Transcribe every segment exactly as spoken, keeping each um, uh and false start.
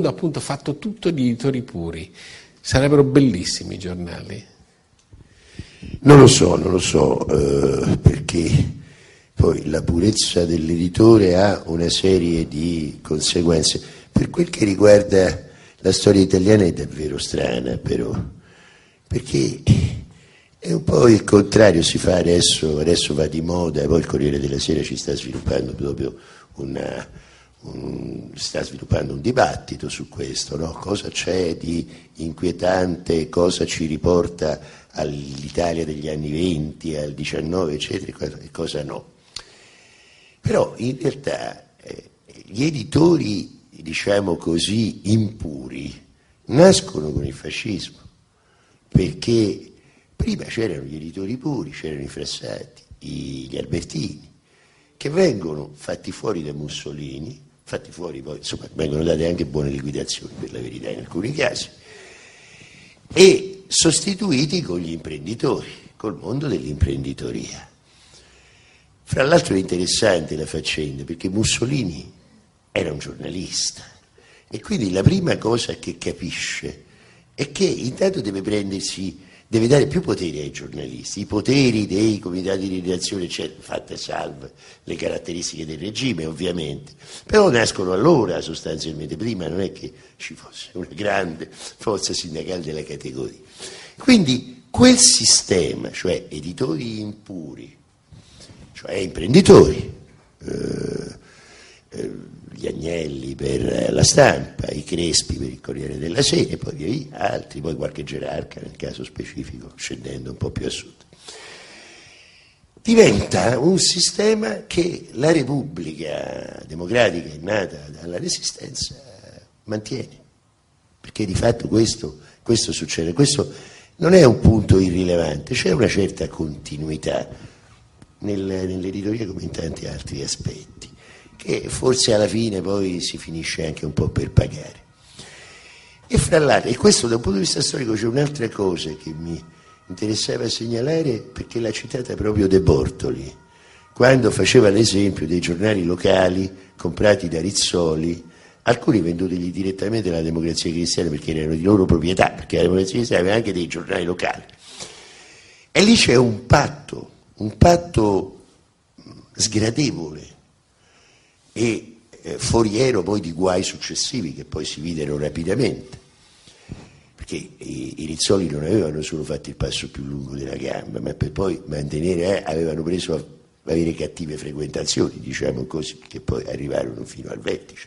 appunto fatto tutto di editori puri. Sarebbero bellissimi i giornali. Non lo so, non lo so, eh, perché poi la purezza dell'editore ha una serie di conseguenze. Per quel che riguarda la storia italiana è davvero strana, però, perché è un po' il contrario, si fa adesso, adesso va di moda, poi il Corriere della Sera ci sta sviluppando proprio una, un, sta sviluppando un dibattito su questo, no? Cosa c'è di inquietante, cosa ci riporta all'Italia degli anni venti, al diciannove, eccetera, e cosa no. Però in realtà eh, gli editori, diciamo così, impuri, nascono con il fascismo, perché prima c'erano gli editori puri, c'erano i Frassati, gli Albertini, che vengono fatti fuori da Mussolini, fatti fuori poi, insomma, vengono date anche buone liquidazioni, per la verità, in alcuni casi, e sostituiti con gli imprenditori, col mondo dell'imprenditoria. Fra l'altro è interessante la faccenda, perché Mussolini era un giornalista, e quindi la prima cosa che capisce è che intanto deve prendersi, deve dare più poteri ai giornalisti, i poteri dei comitati di redazione, eccetera, fatte salve le caratteristiche del regime, ovviamente, però nascono allora sostanzialmente, prima non è che ci fosse una grande forza sindacale della categoria. Quindi quel sistema, cioè editori impuri, cioè imprenditori, eh, eh, gli Agnelli per la Stampa, i Crespi per il Corriere della Sera, e poi via, altri, poi qualche gerarca nel caso specifico, scendendo un po' più a sud. Diventa un sistema che la Repubblica democratica è nata dalla Resistenza mantiene, perché di fatto questo, questo succede. Questo non è un punto irrilevante, c'è una certa continuità nel, nell'editoria come in tanti altri aspetti, che forse alla fine poi si finisce anche un po' per pagare. E fra l'altro, e questo da un punto di vista storico, c'è un'altra cosa che mi interessava segnalare, perché l'ha citata proprio De Bortoli, quando faceva l'esempio dei giornali locali comprati da Rizzoli, alcuni vendutigli direttamente alla Democrazia Cristiana perché erano di loro proprietà, perché la Democrazia Cristiana aveva anche dei giornali locali. E lì c'è un patto, un patto sgradevole e eh, foriero poi di guai successivi che poi si videro rapidamente, perché i, i Rizzoli non avevano solo fatto il passo più lungo della gamba, ma per poi mantenere, eh, avevano preso a avere cattive frequentazioni, diciamo così, che poi arrivarono fino al vertice.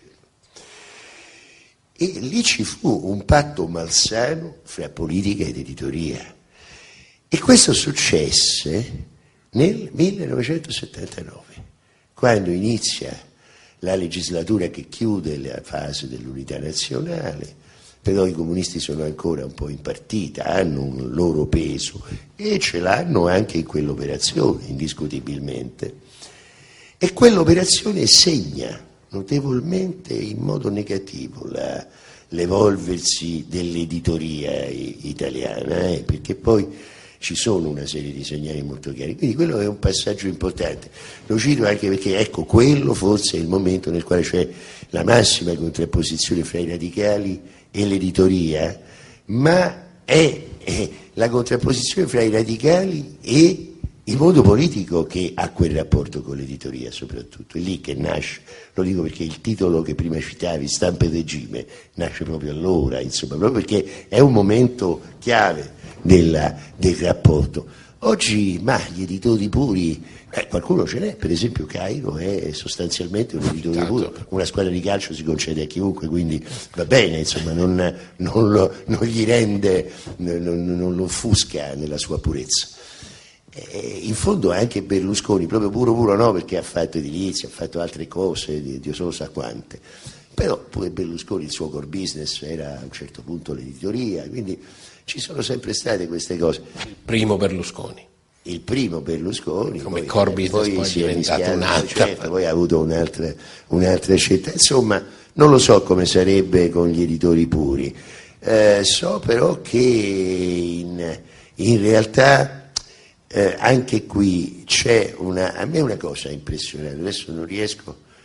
E lì ci fu un patto malsano fra politica ed editoria, e questo successe nel millenovecentosettantanove, quando inizia la legislatura che chiude la fase dell'unità nazionale, però i comunisti sono ancora un po' in partita, hanno un loro peso e ce l'hanno anche in quell'operazione, indiscutibilmente. E quell'operazione segna notevolmente in modo negativo la, l'evolversi dell'editoria italiana, eh, perché poi ci sono una serie di segnali molto chiari, quindi quello è un passaggio importante. Lo cito anche perché, ecco, quello forse è il momento nel quale c'è la massima contrapposizione fra i radicali e l'editoria, ma è, è la contrapposizione fra i radicali e il mondo politico che ha quel rapporto con l'editoria soprattutto. È lì che nasce, lo dico perché il titolo che prima citavi, Stampa e Regime, nasce proprio allora, insomma, proprio perché è un momento chiave della, del rapporto. Oggi, ma gli editori puri, eh, qualcuno ce n'è, per esempio Cairo è sostanzialmente un editore puro, una squadra di calcio si concede a chiunque, quindi va bene, insomma, non, non, lo, non gli rende, non, non lo offusca nella sua purezza. E in fondo anche Berlusconi, proprio puro puro no, perché ha fatto edilizia, ha fatto altre cose, Dio solo sa quante, però pure Berlusconi il suo core business era a un certo punto l'editoria, quindi ci sono sempre state queste cose. Il primo Berlusconi. Il primo Berlusconi, come poi, core business, poi, poi si è è diventato un'altra. certo, poi ha avuto un'altra, un'altra scelta. Insomma, non lo so come sarebbe con gli editori puri. Eh, so però che in, in realtà eh, anche qui c'è una, a me una cosa impressionante, adesso non riesco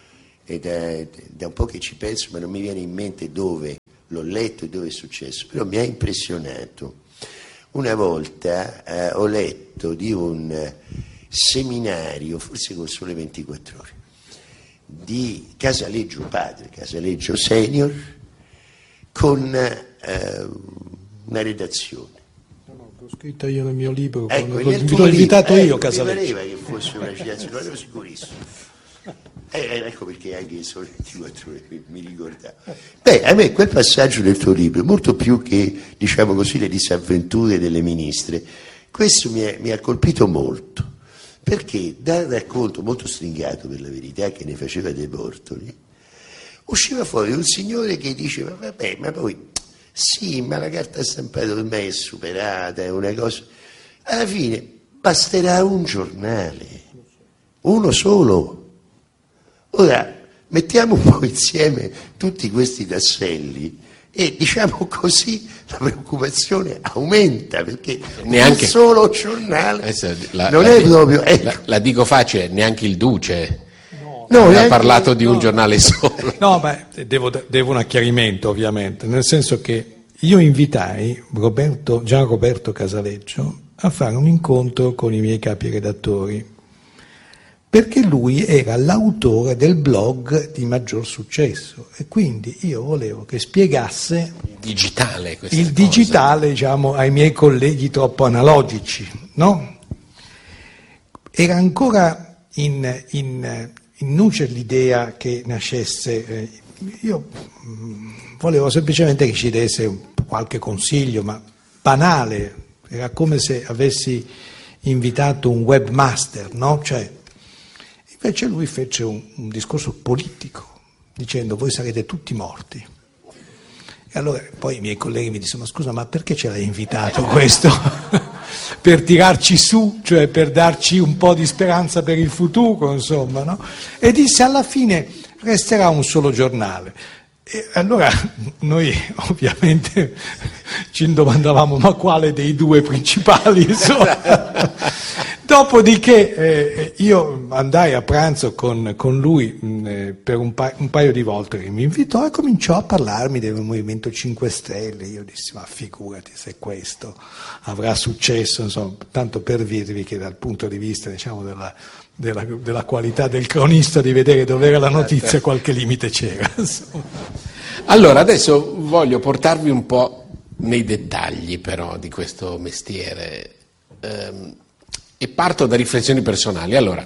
è da, da un po' che ci penso, ma non mi viene in mente dove l'ho letto e dove è successo, però mi ha impressionato. Una volta eh, ho letto di un eh, seminario, forse con Sole ventiquattro Ore, di Casaleggio padre, Casaleggio senior, con eh, una redazione. No, no, l'ho scritta io nel mio libro, ecco, con, nel l'ho tuo invitato libro, io ecco, Casaleggio. Mi pareva che fosse una citazione, non ero sicurissimo. Eh, ecco perché anche il Sole ventiquattro Ore mi ricordava. Beh, a me quel passaggio del tuo libro, molto più che, diciamo così, le disavventure delle ministre, questo mi, è, mi ha colpito molto, perché dal racconto molto stringato, per la verità, che ne faceva De Bortoli, usciva fuori un signore che diceva, vabbè, ma poi, sì, ma la carta stampata ormai è superata, è una cosa... Alla fine basterà un giornale, uno solo. Ora, mettiamo un po' insieme tutti questi tasselli e, diciamo così, la preoccupazione aumenta, perché neanche, un solo giornale la, non la, è proprio... Ecco. La, la dico facile, neanche il Duce No, no, ha neanche, parlato di un no. giornale solo. No, ma devo, devo un acchiarimento, ovviamente, nel senso che io invitai Roberto, Gian Roberto Casaleggio a fare un incontro con i miei capi redattori, perché lui era l'autore del blog di maggior successo e quindi io volevo che spiegasse digitale il cose. digitale, diciamo, ai miei colleghi troppo analogici, no? Era ancora in, in, in nuce l'idea che nascesse, eh, io mh, volevo semplicemente che ci desse qualche consiglio, ma banale, era come se avessi invitato un webmaster, no? Cioè, invece lui fece un, un discorso politico, dicendo voi sarete tutti morti. E allora poi i miei colleghi mi dissero, ma scusa, ma perché ce l'hai invitato questo? Per tirarci su, cioè per darci un po' di speranza per il futuro, insomma, no? E disse, alla fine resterà un solo giornale. E allora noi ovviamente ci domandavamo, ma quale dei due principali, insomma? Dopodiché eh, io andai a pranzo con, con lui mh, per un, pa- un paio di volte che mi invitò e cominciò a parlarmi del Movimento cinque Stelle. Io dissi, ma figurati se questo avrà successo, insomma, tanto per dirvi che dal punto di vista, diciamo, della, della, della qualità del cronista di vedere dove era la notizia qualche limite c'era. Insomma. Allora, adesso voglio portarvi un po' nei dettagli però di questo mestiere. Ehm, E parto da riflessioni personali. Allora,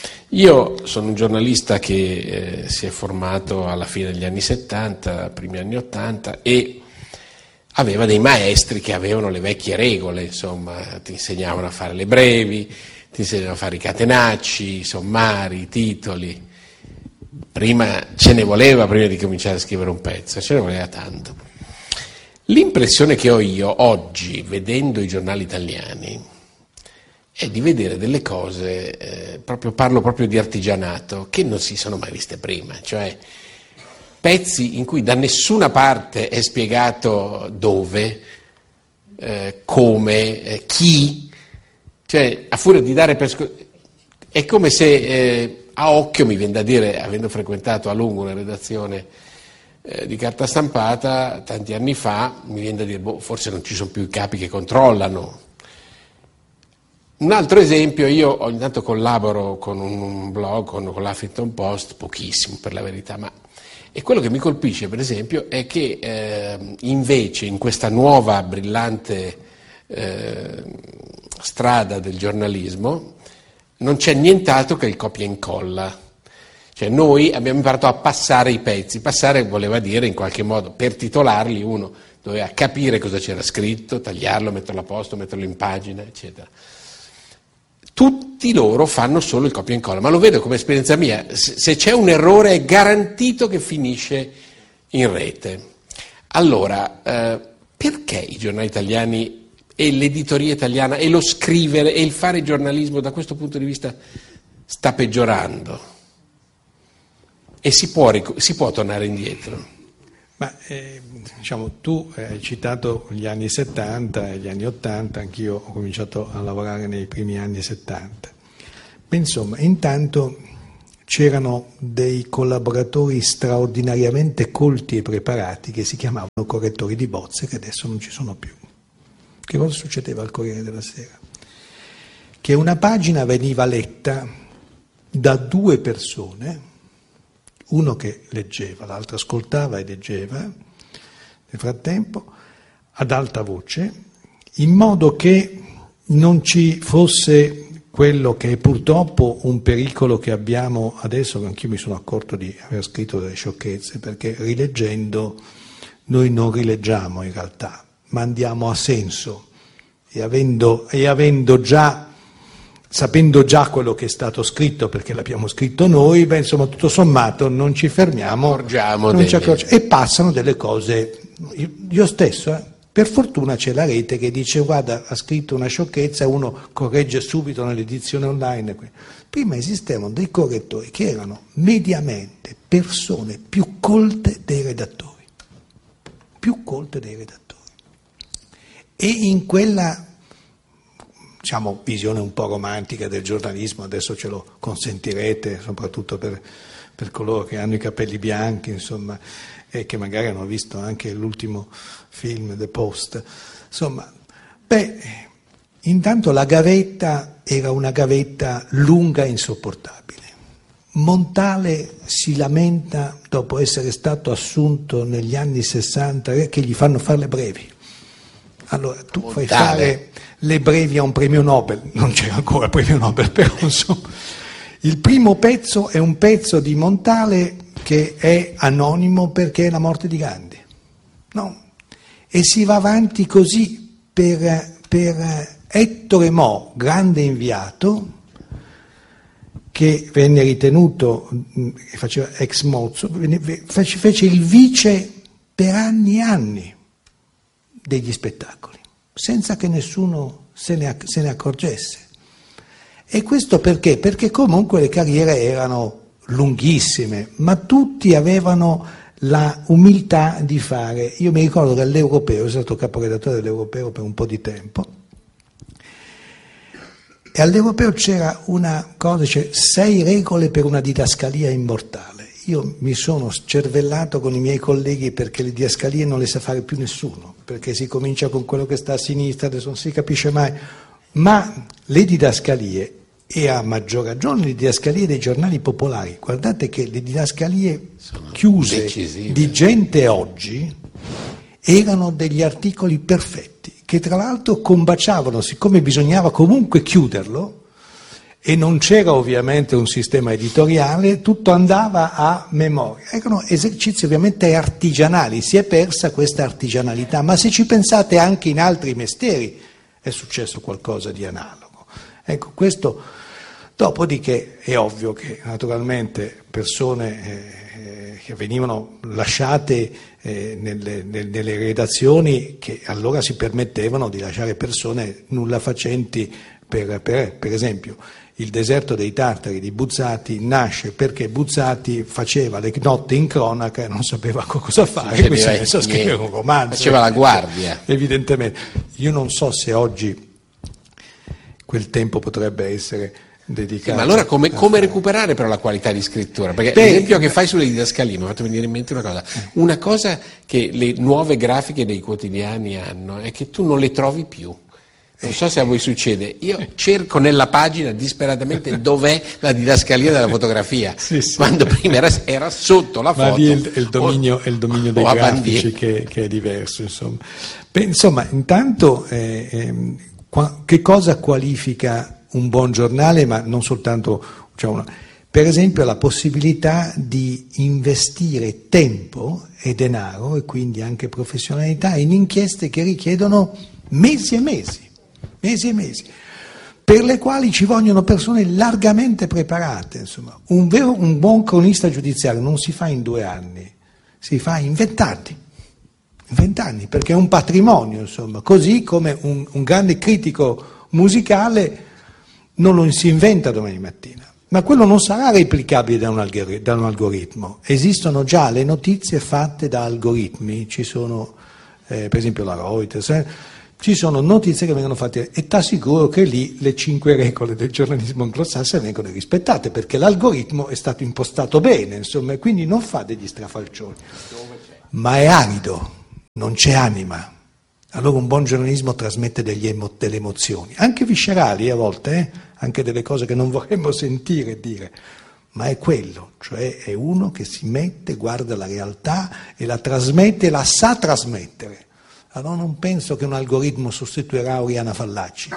io sono un giornalista che eh, si è formato alla fine degli anni settanta, primi anni ottanta, e aveva dei maestri che avevano le vecchie regole, insomma, ti insegnavano a fare le brevi, ti insegnavano a fare i catenacci, i sommari, i titoli. Prima ce ne voleva, prima di cominciare a scrivere un pezzo, ce ne voleva tanto. L'impressione che ho io oggi, vedendo i giornali italiani, è di vedere delle cose, eh, proprio, parlo proprio di artigianato, che non si sono mai viste prima, cioè pezzi in cui da nessuna parte è spiegato dove, eh, come, eh, chi, cioè a furia di dare per sc- è come se eh, a occhio, mi viene da dire, avendo frequentato a lungo una redazione eh, di carta stampata tanti anni fa, mi viene da dire, boh, forse non ci sono più i capi che controllano. Un altro esempio, io ogni tanto collaboro con un blog, con, con l'Huffington Post, pochissimo per la verità, ma e quello che mi colpisce per esempio è che eh, invece in questa nuova brillante eh, strada del giornalismo non c'è nient'altro che il copia e incolla. Cioè noi abbiamo imparato a passare i pezzi, passare voleva dire in qualche modo, per titolarli uno doveva capire cosa c'era scritto, tagliarlo, metterlo a posto, metterlo in pagina, eccetera. Tutti loro fanno solo il copia e incolla, ma lo vedo come esperienza mia, se c'è un errore è garantito che finisce in rete. Allora, eh, perché i giornali italiani e l'editoria italiana e lo scrivere e il fare giornalismo da questo punto di vista sta peggiorando? E si può, si può tornare indietro? Ma eh, diciamo, tu hai citato gli anni settanta e gli anni ottanta, anch'io ho cominciato a lavorare nei primi anni settanta. Insomma, intanto c'erano dei collaboratori straordinariamente colti e preparati che si chiamavano correttori di bozze, che adesso non ci sono più. Che cosa succedeva al Corriere della Sera? Che una pagina veniva letta da due persone, uno che leggeva, l'altro ascoltava e leggeva, nel frattempo, ad alta voce, in modo che non ci fosse quello che è purtroppo un pericolo che abbiamo adesso, che anch'io mi sono accorto di aver scritto delle sciocchezze, perché rileggendo noi non rileggiamo in realtà, ma andiamo a senso e avendo, e avendo già, sapendo già quello che è stato scritto, perché l'abbiamo scritto noi, beh, insomma tutto sommato non ci fermiamo, non ci accorgiamo, e passano delle cose. Io, io stesso, eh, per fortuna c'è la rete che dice guarda ha scritto una sciocchezza, uno corregge subito nell'edizione online. Prima esistevano dei correttori che erano mediamente persone più colte dei redattori, più colte dei redattori, e in quella, diciamo, visione un po' romantica del giornalismo, adesso ce lo consentirete, soprattutto per, per coloro che hanno i capelli bianchi, insomma, e che magari hanno visto anche l'ultimo film, The Post. Insomma, beh, intanto la gavetta era una gavetta lunga e insopportabile. Montale si lamenta, dopo essere stato assunto negli anni sessanta, che gli fanno fare le brevi. Allora, tu Montale. Fai fare le brevi a un premio Nobel, non c'era ancora il premio Nobel, però insomma, il primo pezzo è un pezzo di Montale che è anonimo perché è la morte di Gandhi, no? E si va avanti così per, per Ettore Mo, grande inviato, che venne ritenuto, che faceva ex mozzo, fece il vice per anni e anni degli spettacoli, senza che nessuno se ne, se ne accorgesse. E questo perché? Perché comunque le carriere erano lunghissime, ma tutti avevano la umiltà di fare. Io mi ricordo che all'Europeo, sono stato caporedattore dell'Europeo per un po' di tempo, e all'Europeo c'era una cosa, cioè sei regole per una didascalia immortale. Io mi sono scervellato con i miei colleghi perché le didascalie non le sa fare più nessuno, perché si comincia con quello che sta a sinistra, adesso non si capisce mai, ma le didascalie, e a maggior ragione le didascalie dei giornali popolari, guardate che le didascalie sono chiuse decisive. Di gente oggi erano degli articoli perfetti, che tra l'altro combaciavano, siccome bisognava comunque chiuderlo e non c'era ovviamente un sistema editoriale, tutto andava a memoria. Erano esercizi ovviamente artigianali, si è persa questa artigianalità, ma se ci pensate anche in altri mestieri è successo qualcosa di analogo. Ecco, questo. Dopodiché è ovvio che naturalmente persone eh, che venivano lasciate eh, nelle, nelle redazioni, che allora si permettevano di lasciare persone nulla facenti, per, per, per esempio il deserto dei Tartari di Buzzati nasce perché Buzzati faceva le notti in cronaca e non sapeva cosa fare, quindi si è messo a scrivere un romanzo. Faceva la guardia. Evidentemente. Io non so se oggi quel tempo potrebbe essere dedicato. Ma allora come, come recuperare però la qualità di scrittura? Perché Beh, l'esempio che fai sulle didascalie mi ha fatto venire in mente una cosa. Una cosa che le nuove grafiche dei quotidiani hanno è che tu non le trovi più. Non so se a voi succede, io cerco nella pagina disperatamente dov'è la didascalia della fotografia, sì, sì. Quando prima era, era sotto la foto. Ma lì è il, il dominio, o, è il dominio dei grafici che, che è diverso. Insomma, Beh, insomma intanto eh, eh, qua, che cosa qualifica un buon giornale, ma non soltanto, cioè una, per esempio la possibilità di investire tempo e denaro, e quindi anche professionalità, in inchieste che richiedono mesi e mesi, mesi e mesi, per le quali ci vogliono persone largamente preparate. Insomma, un, vero, un buon cronista giudiziario non si fa in due anni, si fa in vent'anni, in vent'anni, perché è un patrimonio, insomma, così come un, un grande critico musicale non lo si inventa domani mattina, ma quello non sarà replicabile da un, algori- da un algoritmo. Esistono già le notizie fatte da algoritmi, ci sono eh, per esempio la Reuters, eh, Ci sono notizie che vengono fatte e t'assicuro che lì le cinque regole del giornalismo anglosassone vengono rispettate, perché l'algoritmo è stato impostato bene, insomma, e quindi non fa degli strafalcioni. Ma è arido, non c'è anima. Allora un buon giornalismo trasmette degli emo- delle emozioni, anche viscerali a volte, eh? Anche delle cose che non vorremmo sentire e dire, ma è quello, cioè è uno che si mette, guarda la realtà e la trasmette e la sa trasmettere. Allora non penso che un algoritmo sostituirà Oriana Fallaci,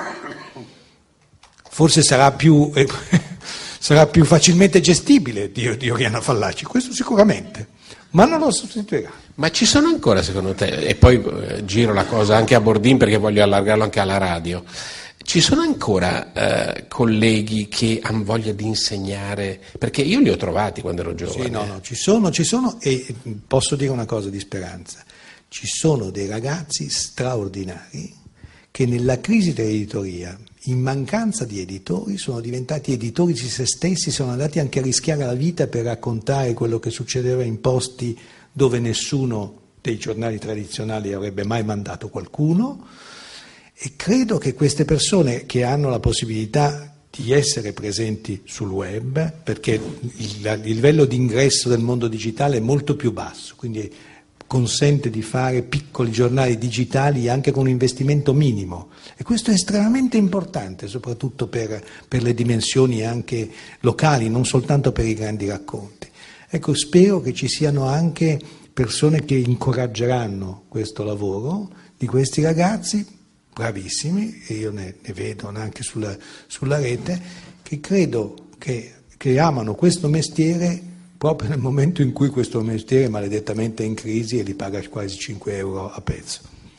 forse sarà più, eh, sarà più facilmente gestibile di, di Oriana Fallaci, questo sicuramente, ma non lo sostituirà. Ma ci sono ancora, secondo te, e poi eh, giro la cosa anche a Bordin perché voglio allargarlo anche alla radio, ci sono ancora eh, colleghi che hanno voglia di insegnare? Perché io li ho trovati quando ero giovane. Sì, no, no, ci sono, ci sono, e posso dire una cosa di speranza. Ci sono dei ragazzi straordinari che nella crisi dell'editoria, in mancanza di editori, sono diventati editori di se stessi, sono andati anche a rischiare la vita per raccontare quello che succedeva in posti dove nessuno dei giornali tradizionali avrebbe mai mandato qualcuno, e credo che queste persone che hanno la possibilità di essere presenti sul web, perché il, il livello di ingresso del mondo digitale è molto più basso, quindi consente di fare piccoli giornali digitali anche con un investimento minimo, e questo è estremamente importante, soprattutto per, per le dimensioni anche locali, non soltanto per i grandi racconti. Ecco, spero che ci siano anche persone che incoraggeranno questo lavoro di questi ragazzi bravissimi, e io ne, ne vedo anche sulla, sulla rete, che credo che, che amano questo mestiere proprio nel momento in cui questo mestiere è maledettamente in crisi e li paga quasi cinque euro a pezzo.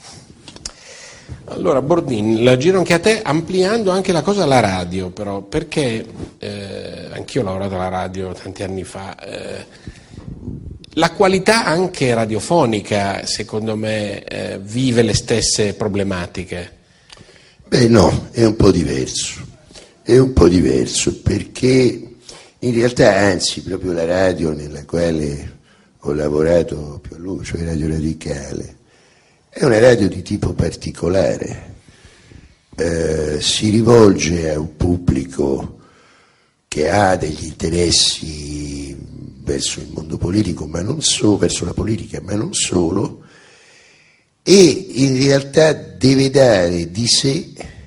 Allora Bordin, la giro anche a te, ampliando anche la cosa alla radio, però, perché eh, anch'io ho lavorato alla radio tanti anni fa, eh, la qualità anche radiofonica secondo me eh, vive le stesse problematiche. Beh no, è un po' diverso, è un po' diverso perché in realtà, anzi, proprio la radio nella quale ho lavorato più a lungo, cioè Radio Radicale, è una radio di tipo particolare, eh, si rivolge a un pubblico che ha degli interessi verso il mondo politico, ma non solo, verso la politica, ma non solo, e in realtà deve dare di sé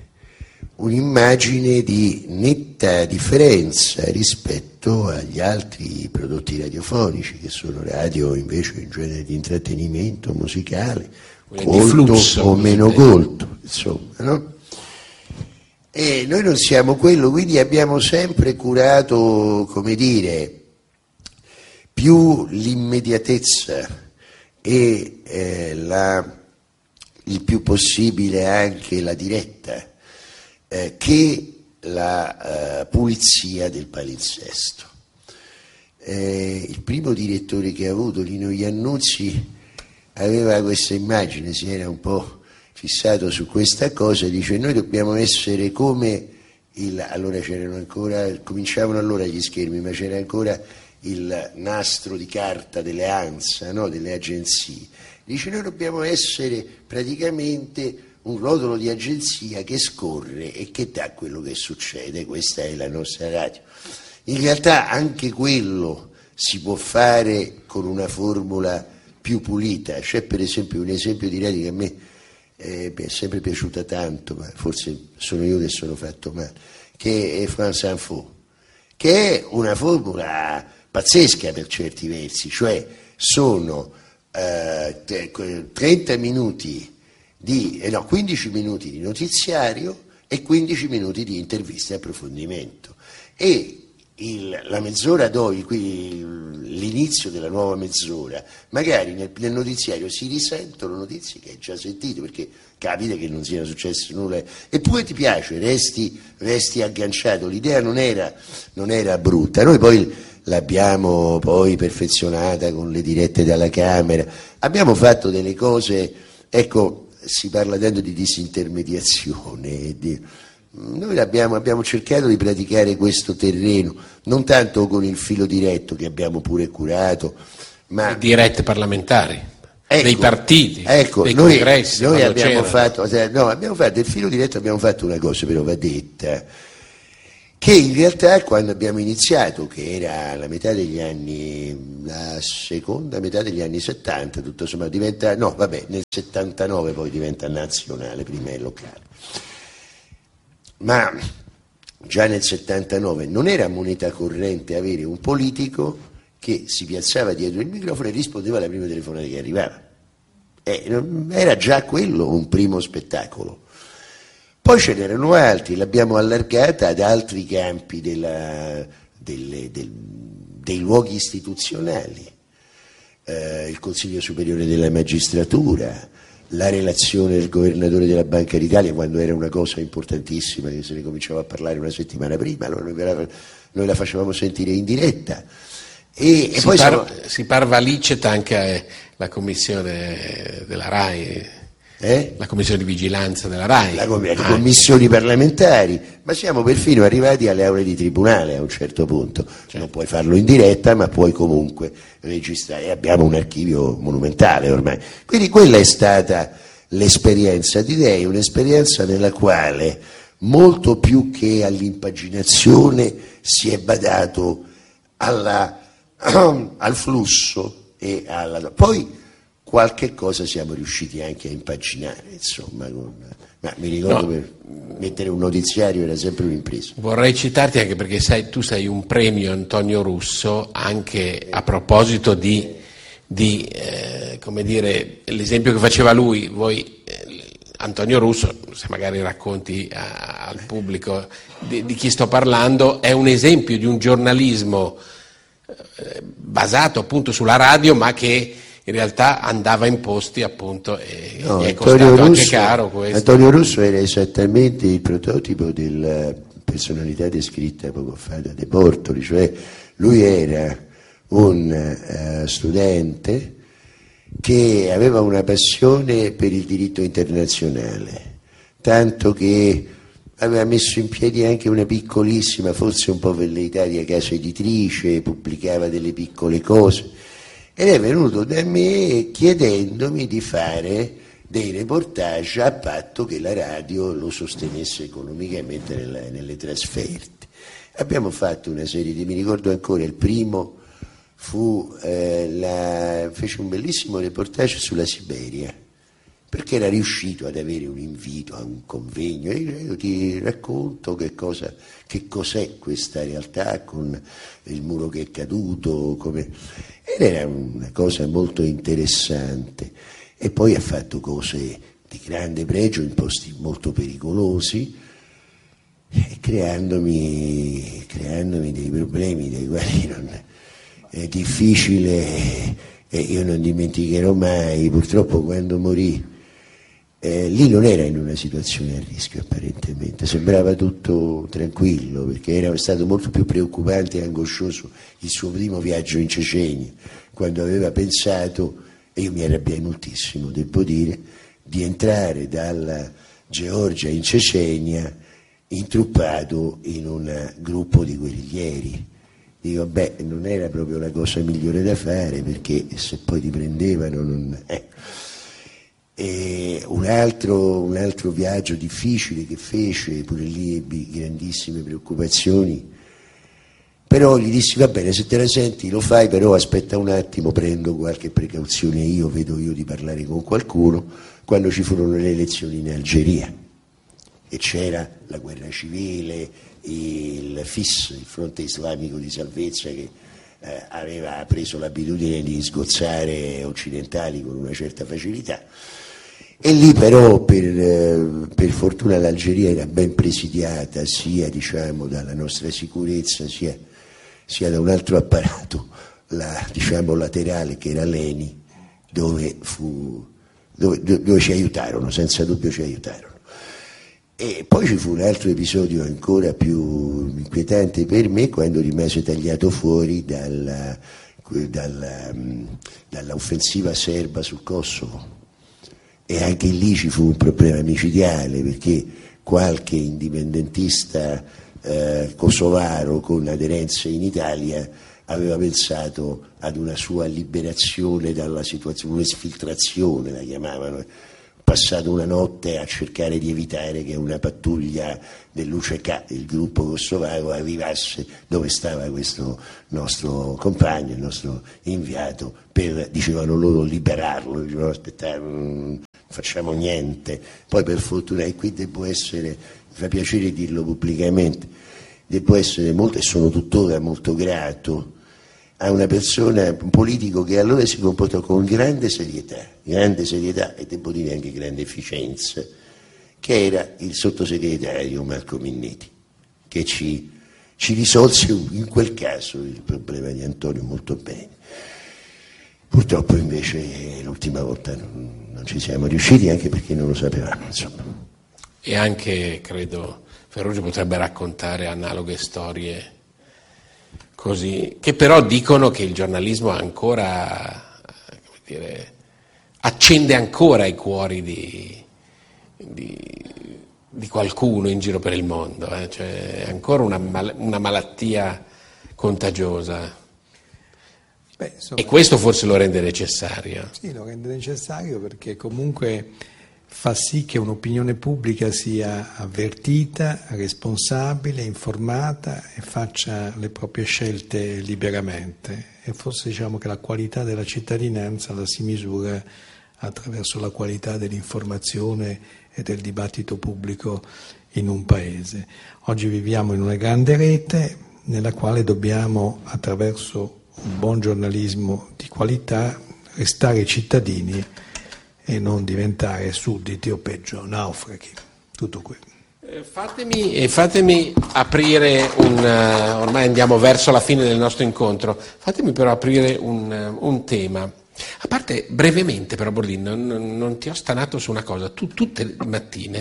un'immagine di netta differenza rispetto agli altri prodotti radiofonici, che sono radio invece in genere di intrattenimento musicale, colto o meno colto, insomma, no? E noi non siamo quello, quindi abbiamo sempre curato, come dire, più l'immediatezza e eh, la, il più possibile anche la diretta, eh, che la eh, pulizia del palinsesto. Eh, il primo direttore che ha avuto, Lino Iannuzzi, aveva questa immagine, si era un po' fissato su questa cosa, dice: noi dobbiamo essere come il, allora c'erano ancora, cominciavano allora gli schermi, ma c'era ancora il nastro di carta delle ANSA, no? Delle agenzie. Dice: noi dobbiamo essere praticamente un rotolo di agenzia che scorre e che dà quello che succede, questa è la nostra radio. In realtà anche quello si può fare con una formula più pulita. C'è per esempio un esempio di radio che a me eh, mi è sempre piaciuta tanto, ma forse sono io che sono fatto male, che è France Info, che è una formula pazzesca per certi versi, cioè sono eh, trenta minuti di, eh no, quindici minuti di notiziario e quindici minuti di interviste e approfondimento, e il, la mezz'ora dopo, l'inizio della nuova mezz'ora, magari nel, nel notiziario si risentono notizie che hai già sentito, perché capita che non sia successo nulla, eppure ti piace, resti, resti agganciato. L'idea non era, non era brutta, noi poi l'abbiamo poi perfezionata con le dirette dalla Camera, abbiamo fatto delle cose, ecco, si parla tanto di disintermediazione, di, noi abbiamo, abbiamo cercato di praticare questo terreno, non tanto con il filo diretto che abbiamo pure curato, ma le dirette parlamentari. ecco, dei partiti, ecco, dei noi, congressi. Noi abbiamo fatto, no, abbiamo fatto, il filo diretto abbiamo fatto una cosa però va detta, che in realtà quando abbiamo iniziato, che era la metà degli anni, la seconda metà degli anni settanta, tutto sommato diventa, no vabbè, nel settantanove poi diventa nazionale, prima è locale, ma già nel settantanove non era moneta corrente avere un politico che si piazzava dietro il microfono e rispondeva alla prima telefonata che arrivava. Eh, era già quello un primo spettacolo. Poi ce n'erano altri, l'abbiamo allargata ad altri campi della, delle, del, dei luoghi istituzionali, eh, il Consiglio Superiore della Magistratura, la relazione del governatore della Banca d'Italia quando era una cosa importantissima che se ne cominciava a parlare una settimana prima, allora noi la, noi la facevamo sentire in diretta. E, e si, poi par, siamo... si parva liceta anche la commissione della RAI. Eh? La commissione di vigilanza della RAI, la com- le commissioni parlamentari, ma siamo perfino arrivati alle aule di tribunale a un certo punto, cioè, non puoi farlo in diretta ma puoi comunque registrare, e abbiamo un archivio monumentale ormai, quindi quella è stata l'esperienza di lei, un'esperienza nella quale molto più che all'impaginazione si è badato alla, al flusso e alla... poi qualche cosa siamo riusciti anche a impaginare, insomma, con... ma mi ricordo no. Per mettere un notiziario era sempre un'impresa. Vorrei citarti anche perché sai, tu sei un premio Antonio Russo anche a proposito di, di eh, come dire, l'esempio che faceva lui, voi eh, Antonio Russo, se magari racconti a, al pubblico di, di chi sto parlando, è un esempio di un giornalismo eh, basato appunto sulla radio ma che in realtà andava in posti appunto e no, gli è Antonio costato Russo, anche caro questo. Antonio Russo era esattamente il prototipo della personalità descritta poco fa da De Bortoli, cioè lui era un uh, studente che aveva una passione per il diritto internazionale, tanto che aveva messo in piedi anche una piccolissima, forse un po' velleitaria casa editrice, pubblicava delle piccole cose. Ed è venuto da me chiedendomi di fare dei reportage a patto che la radio lo sostenesse economicamente nelle, nelle trasferte. Abbiamo fatto una serie di, mi ricordo ancora, il primo fu, eh, la, fece un bellissimo reportage sulla Siberia, perché era riuscito ad avere un invito a un convegno, e io ti racconto che, cosa, che cos'è questa realtà con il muro che è caduto, come... ed era una cosa molto interessante, e poi ha fatto cose di grande pregio in posti molto pericolosi, e creandomi, creandomi dei problemi dei quali non è difficile, e io non dimenticherò mai, purtroppo quando morì, Eh, lì non era in una situazione a rischio apparentemente, sembrava tutto tranquillo, perché era stato molto più preoccupante e angoscioso il suo primo viaggio in Cecenia, quando aveva pensato, e io mi arrabbiai moltissimo, devo dire, di entrare dalla Georgia in Cecenia intruppato in un gruppo di guerriglieri. Dico, beh, non era proprio la cosa migliore da fare, perché se poi ti prendevano non... Eh. E un altro, un altro viaggio difficile che fece, pure lì ebbi grandissime preoccupazioni, però gli dissi va bene, se te la senti lo fai, però aspetta un attimo, prendo qualche precauzione io, vedo io di parlare con qualcuno, quando ci furono le elezioni in Algeria e c'era la guerra civile, il F I S, il Fronte Islamico di Salvezza, che eh, aveva preso l'abitudine di sgozzare occidentali con una certa facilità. E lì però per, per fortuna l'Algeria era ben presidiata sia, diciamo, dalla nostra sicurezza sia, sia da un altro apparato, la, diciamo, laterale, che era l'E N I, dove, fu, dove, dove ci aiutarono, senza dubbio ci aiutarono. E poi ci fu un altro episodio ancora più inquietante per me, quando rimase tagliato fuori dalla, dalla, dall'offensiva serba sul Kosovo. E anche lì ci fu un problema micidiale, perché qualche indipendentista eh, kosovaro con aderenze in Italia aveva pensato ad una sua liberazione dalla situazione, un'esfiltrazione la chiamavano, passato una notte a cercare di evitare che una pattuglia dell'U C K, il gruppo kosovaco, arrivasse dove stava questo nostro compagno, il nostro inviato, per, dicevano loro, liberarlo. Dicevano aspettate, non facciamo niente. Poi per fortuna, e qui devo essere, mi fa piacere dirlo pubblicamente, devo essere molto, e sono tuttora molto grato a una persona, un politico che allora si comportò con grande serietà, grande serietà e devo dire anche grande efficienza, che era il sottosegretario Marco Minniti, che ci, ci risolse in quel caso il problema di Antonio molto bene. Purtroppo invece l'ultima volta non, non ci siamo riusciti, anche perché non lo sapevamo, insomma. E anche, credo, Ferruccio potrebbe raccontare analoghe storie così, che però dicono che il giornalismo ancora, come dire, accende ancora i cuori di, di, di qualcuno in giro per il mondo, eh? Cioè è ancora una, mal, una malattia contagiosa. Beh, insomma, e questo forse lo rende necessario. Sì, lo rende necessario perché comunque fa sì che un'opinione pubblica sia avvertita, responsabile, informata e faccia le proprie scelte liberamente. E forse diciamo che la qualità della cittadinanza la si misura attraverso la qualità dell'informazione e del dibattito pubblico in un paese. Oggi viviamo in una grande rete nella quale dobbiamo, attraverso un buon giornalismo di qualità, restare cittadini e non diventare sudditi o peggio naufraghi, tutto quello. Eh, fatemi, eh, fatemi aprire un, uh, ormai andiamo verso la fine del nostro incontro, fatemi però aprire un, uh, un tema. A parte, brevemente però Bordin, non, non ti ho stanato su una cosa, tu tutte le mattine,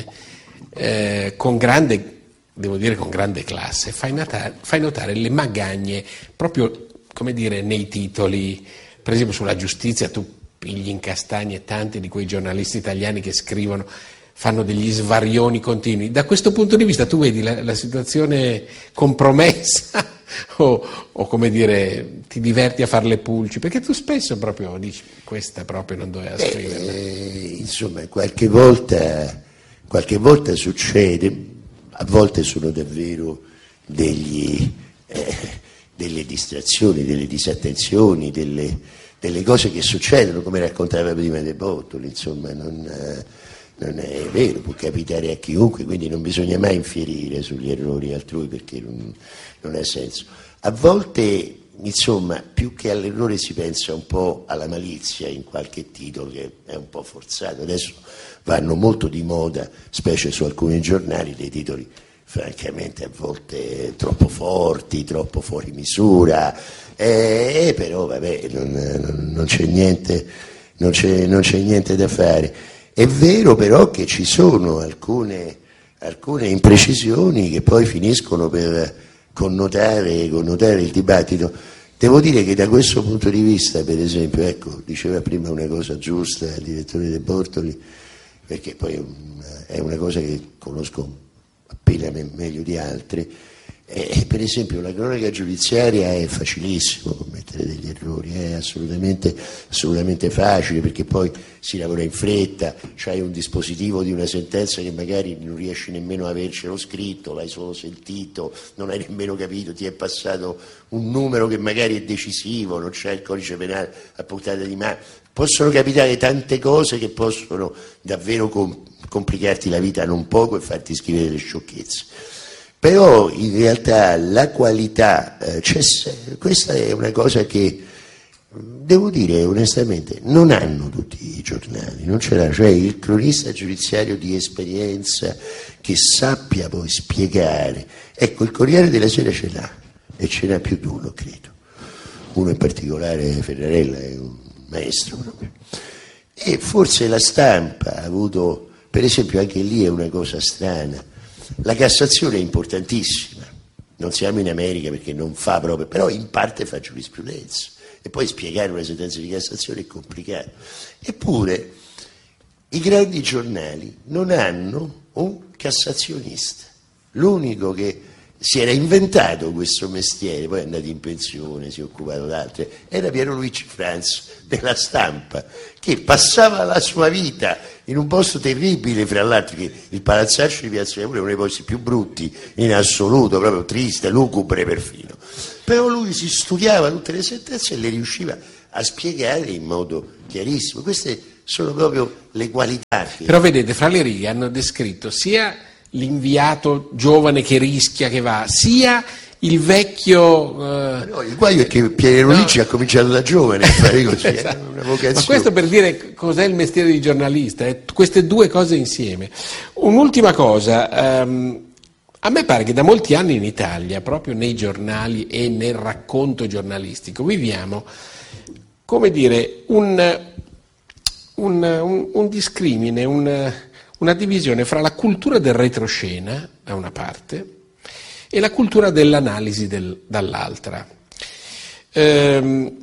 eh, con grande, devo dire con grande classe, fai notare, fai notare le magagne, proprio come dire nei titoli, per esempio sulla giustizia tu pigli in castagne tanti di quei giornalisti italiani che scrivono, fanno degli svarioni continui. Da questo punto di vista tu vedi la, la situazione compromessa o, o come dire ti diverti a fare le pulci? Perché tu spesso proprio dici questa proprio non doveva scriverla. Eh, insomma, qualche volta, qualche volta succede, a volte sono davvero degli, eh, delle distrazioni, delle disattenzioni, delle delle cose che succedono, come raccontava prima De Bortoli, insomma, non, non è vero, può capitare a chiunque, quindi non bisogna mai infierire sugli errori altrui perché non, non ha senso. A volte, insomma, più che all'errore si pensa un po' alla malizia in qualche titolo che è un po' forzato. Adesso vanno molto di moda, specie su alcuni giornali, dei titoli francamente a volte troppo forti, troppo fuori misura, eh, però vabbè, non, non, non, c'è niente, non, c'è, non c'è niente da fare. È vero però che ci sono alcune, alcune imprecisioni che poi finiscono per connotare, connotare il dibattito. Devo dire che da questo punto di vista, per esempio, ecco, diceva prima una cosa giusta il direttore De Bortoli, perché poi è una cosa che conosco appena meglio di altre, e per esempio la cronaca giudiziaria è facilissimo commettere degli errori, è assolutamente, assolutamente facile, perché poi si lavora in fretta, c'hai un dispositivo di una sentenza che magari non riesci nemmeno a avercelo scritto, l'hai solo sentito, non hai nemmeno capito, ti è passato un numero che magari è decisivo, non c'è il codice penale a portata di mano. Possono capitare tante cose che possono davvero com- complicarti la vita non poco e farti scrivere delle sciocchezze. Però in realtà la qualità, eh, c'è, questa è una cosa che, devo dire onestamente, non hanno tutti i giornali, non ce l'ha, cioè il cronista giudiziario di esperienza che sappia poi spiegare. Ecco, il Corriere della Sera ce l'ha, e ce n'ha più di uno, credo. Uno in particolare, Ferrarella, è un maestro proprio. E forse la Stampa ha avuto, per esempio anche lì è una cosa strana, la Cassazione è importantissima, non siamo in America perché non fa proprio, però in parte fa giurisprudenza, e poi spiegare una sentenza di Cassazione è complicato. Eppure i grandi giornali non hanno un cassazionista, l'unico che si era inventato questo mestiere, poi è andato in pensione, si è occupato d'altre, era Piero Luigi Franz della Stampa, che passava la sua vita in un posto terribile, fra l'altro, che il palazzaccio di Piazza Navona è uno dei posti più brutti in assoluto, proprio triste, lugubre perfino. Però lui si studiava tutte le sentenze e le riusciva a spiegare in modo chiarissimo. Queste sono proprio le qualità che... Però vedete, fra le righe hanno descritto sia l'inviato giovane che rischia, che va, sia il vecchio... Eh... No, il guaio è che Piero Luigi no. ha cominciato da giovane a fare così, esatto. Una vocazione. Ma questo per dire cos'è il mestiere di giornalista, eh? Queste due cose insieme. Un'ultima cosa, ehm, a me pare che da molti anni in Italia, proprio nei giornali e nel racconto giornalistico, viviamo, come dire, un, un, un, un discrimine, un... una divisione fra la cultura del retroscena da una parte e la cultura dell'analisi del, dall'altra. Ehm,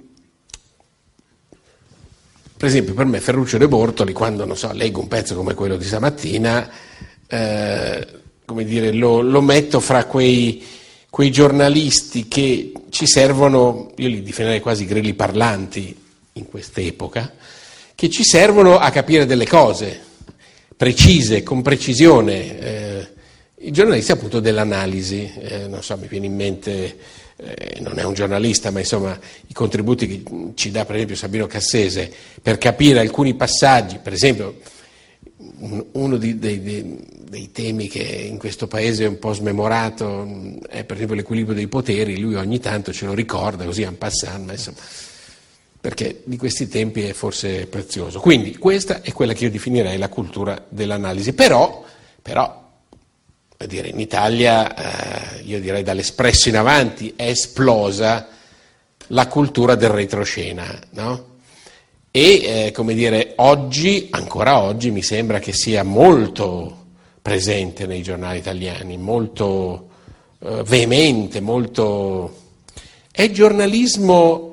per esempio per me Ferruccio De Bortoli, quando non so, leggo un pezzo come quello di stamattina, eh, come dire, lo, lo metto fra quei, quei giornalisti che ci servono, io li definirei quasi grilli parlanti in quest'epoca, che ci servono a capire delle cose precise, con precisione, eh, i giornalisti appunto dell'analisi, eh, non so, mi viene in mente, eh, non è un giornalista, ma insomma i contributi che ci dà per esempio Sabino Cassese per capire alcuni passaggi, per esempio un, uno di, dei, dei, dei temi che in questo paese è un po' smemorato è per esempio l'equilibrio dei poteri, lui ogni tanto ce lo ricorda così en passant, ma insomma... perché di questi tempi è forse prezioso. Quindi questa è quella che io definirei la cultura dell'analisi. Però, però a dire, in Italia, eh, io direi dall'Espresso in avanti, è esplosa la cultura del retroscena, no? E, eh, come dire, oggi, ancora oggi, mi sembra che sia molto presente nei giornali italiani, molto eh, veemente, molto... È giornalismo...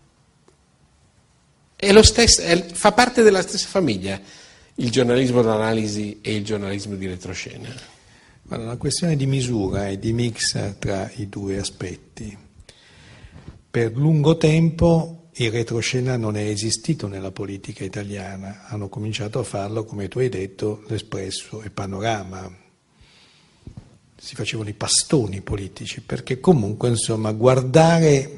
È lo stesso, è, fa parte della stessa famiglia il giornalismo d'analisi e il giornalismo di retroscena. Ma è una questione di misura e di mix tra i due aspetti. Per lungo tempo il retroscena non è esistito nella politica italiana, hanno cominciato a farlo, come tu hai detto, l'Espresso e Panorama. Si facevano i pastoni politici, perché comunque insomma guardare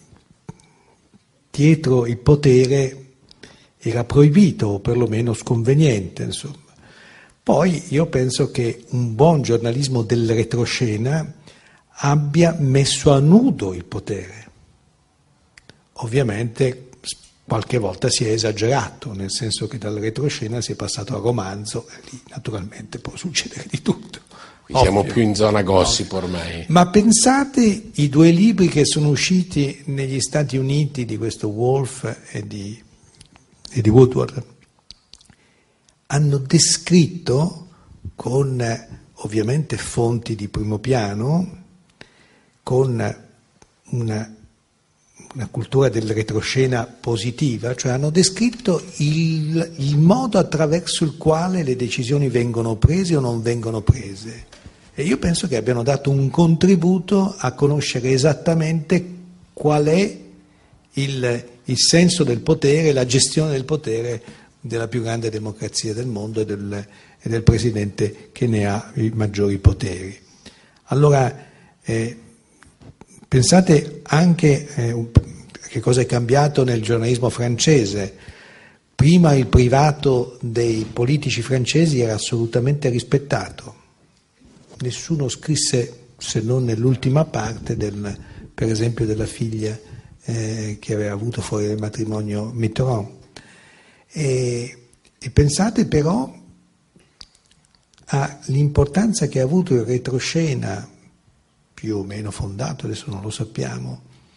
dietro il potere era proibito o perlomeno sconveniente, insomma. Poi io penso che un buon giornalismo del retroscena abbia messo a nudo il potere. Ovviamente qualche volta si è esagerato, nel senso che dal retroscena si è passato al romanzo e lì naturalmente può succedere di tutto. Qui siamo più in zona gossip ormai. Ma pensate i due libri che sono usciti negli Stati Uniti di questo Wolf e di, e di Woodward. Hanno descritto con ovviamente fonti di primo piano, con una, una cultura del retroscena positiva, cioè hanno descritto il, il modo attraverso il quale le decisioni vengono prese o non vengono prese. E io penso che abbiano dato un contributo a conoscere esattamente qual è il, il senso del potere, la gestione del potere della più grande democrazia del mondo e del, e del presidente che ne ha i maggiori poteri. Allora, eh, pensate anche eh, che cosa è cambiato nel giornalismo francese. Prima il privato dei politici francesi era assolutamente rispettato. Nessuno scrisse, se non nell'ultima parte, del, per esempio della figlia eh, che aveva avuto fuori del matrimonio Mitterrand. E, e pensate però all'importanza che ha avuto il retroscena, più o meno fondato, adesso non lo sappiamo,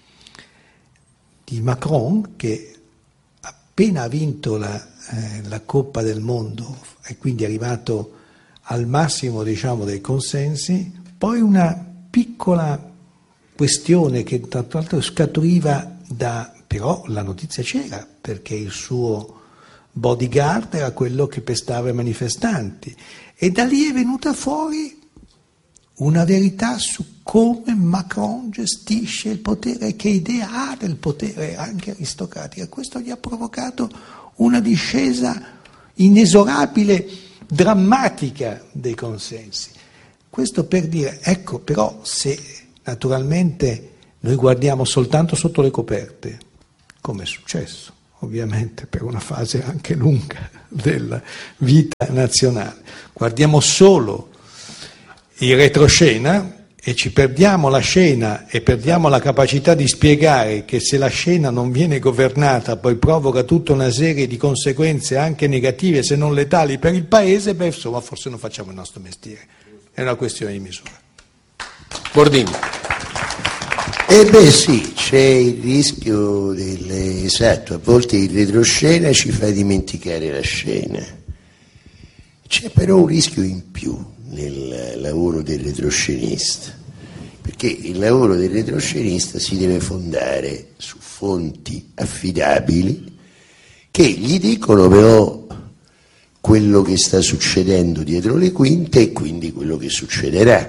di Macron, che appena ha vinto la, eh, la Coppa del Mondo e quindi è arrivato al massimo, diciamo, dei consensi, poi una piccola questione che tra l'altro scaturiva da, però la notizia c'era, perché il suo bodyguard era quello che pestava i manifestanti, e da lì è venuta fuori una verità su come Macron gestisce il potere e che idea ha del potere anche aristocratica. Questo gli ha provocato una discesa inesorabile, drammatica dei consensi. Questo per dire, ecco, però se naturalmente noi guardiamo soltanto sotto le coperte, come è successo, ovviamente per una fase anche lunga della vita nazionale, guardiamo solo il retroscena e ci perdiamo la scena e perdiamo la capacità di spiegare che se la scena non viene governata poi provoca tutta una serie di conseguenze anche negative se non letali per il paese, beh insomma forse non facciamo il nostro mestiere, è una questione di misura. Bordini. Eh beh sì, c'è il rischio del, esatto, a volte il retroscena ci fa dimenticare la scena. C'è però un rischio in più nel lavoro del retroscenista, perché il lavoro del retroscenista si deve fondare su fonti affidabili che gli dicono però quello che sta succedendo dietro le quinte e quindi quello che succederà.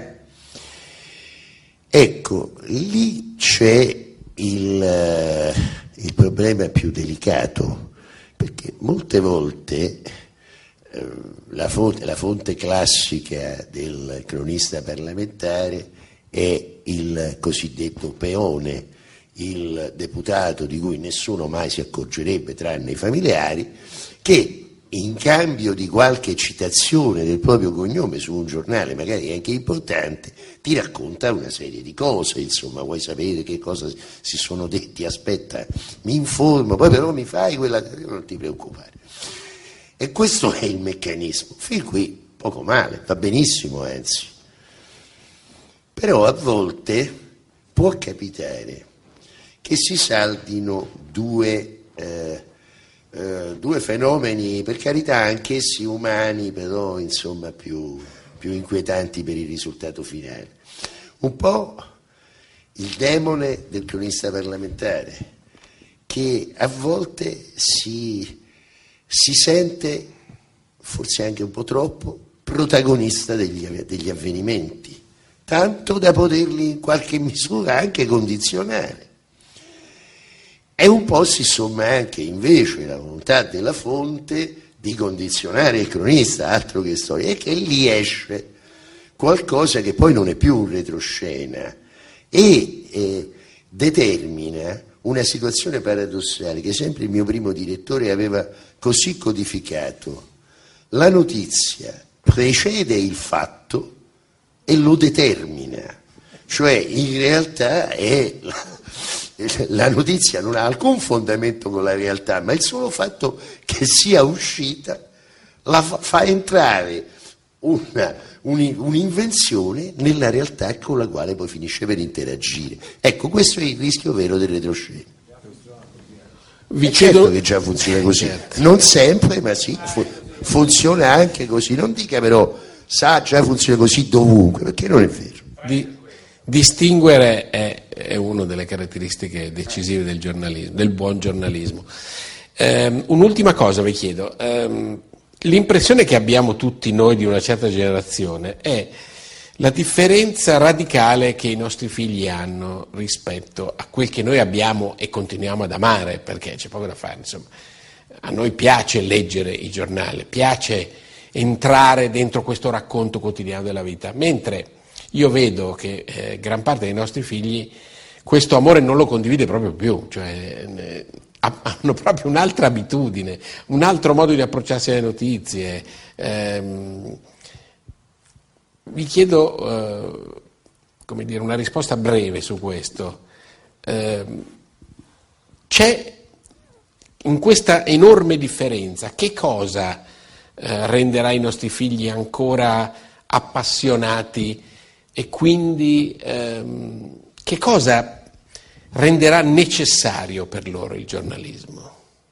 Ecco, lì c'è il, il problema più delicato, perché molte volte eh, la, fonte, la fonte classica del cronista parlamentare è il cosiddetto peone, il deputato di cui nessuno mai si accorgerebbe tranne i familiari, che in cambio di qualche citazione del proprio cognome su un giornale, magari anche importante, ti racconta una serie di cose, insomma, vuoi sapere che cosa si sono detti, aspetta, mi informo, poi però mi fai quella, non ti preoccupare. E questo è il meccanismo, fin qui poco male, va benissimo anzi. Però a volte può capitare che si saldino due eh, Uh, due fenomeni, per carità anch'essi umani, però insomma più, più inquietanti per il risultato finale. Un po' il demone del cronista parlamentare, che a volte si, si sente, forse anche un po' troppo, protagonista degli, degli avvenimenti, tanto da poterli in qualche misura anche condizionare. E un po' si somma anche invece la volontà della fonte di condizionare il cronista, altro che storia, e che lì esce qualcosa che poi non è più un retroscena e eh, determina una situazione paradossale che sempre il mio primo direttore aveva così codificato. La notizia precede il fatto e lo determina, cioè in realtà è... La notizia non ha alcun fondamento con la realtà, ma il solo fatto che sia uscita la fa, fa entrare una, un, un'invenzione nella realtà con la quale poi finisce per interagire. Ecco, questo è il rischio vero del retroscena. Vi chiedo... Certo che già funziona così, certo. Non sempre, ma sì, fu, funziona anche così. Non dica però, sa, già funziona così dovunque, perché non è vero. Di... Distinguere è, è una delle caratteristiche decisive del giornalismo, del buon giornalismo. Um, un'ultima cosa vi chiedo, um, l'impressione che abbiamo tutti noi di una certa generazione è la differenza radicale che i nostri figli hanno rispetto a quel che noi abbiamo e continuiamo ad amare, perché c'è poco da fare, insomma. A noi piace leggere i giornali, piace entrare dentro questo racconto quotidiano della vita, mentre io vedo che eh, gran parte dei nostri figli questo amore non lo condivide proprio più, cioè eh, hanno proprio un'altra abitudine, un altro modo di approcciarsi alle notizie. Ehm, vi chiedo eh, come dire, una risposta breve su questo. Ehm, c'è in questa enorme differenza, che cosa eh, renderà i nostri figli ancora appassionati? E quindi ehm, che cosa renderà necessario per loro il giornalismo?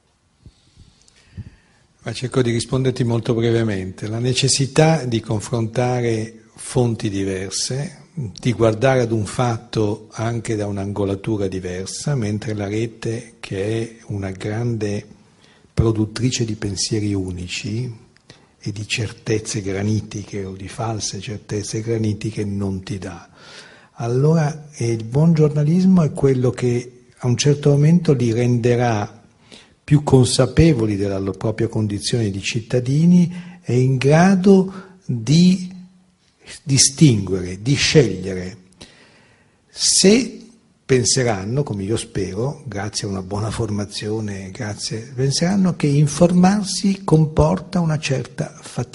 Ma cerco di risponderti molto brevemente. La necessità di confrontare fonti diverse, di guardare ad un fatto anche da un'angolatura diversa, mentre la rete, che è una grande produttrice di pensieri unici e di certezze granitiche o di false certezze granitiche non ti dà. Allora eh, il buon giornalismo è quello che a un certo momento li renderà più consapevoli della loro propria condizione di cittadini e in grado di distinguere, di scegliere. Se penseranno, come io spero, grazie a una buona formazione, grazie, penseranno che informarsi comporta una certa fatica.